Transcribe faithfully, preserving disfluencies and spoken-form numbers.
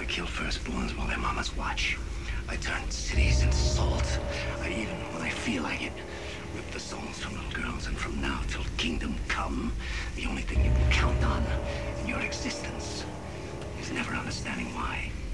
I killed firstborns while their mamas watch. I turned cities into salt. I even, when I feel like it, rip the souls from little girls. And from now till kingdom come, the only thing you can count on in your existence is never understanding why.